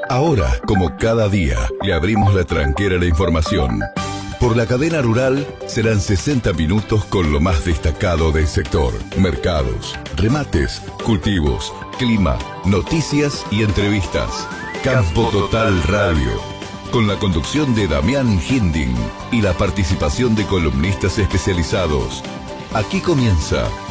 Ahora, como cada día, le abrimos la tranquera a la información. Por la cadena rural serán 60 minutos con lo más destacado del sector. Mercados, remates, cultivos, clima, noticias y entrevistas. Campo Total Radio. Con la conducción de Damián Hinding y la participación de columnistas especializados. Aquí comienza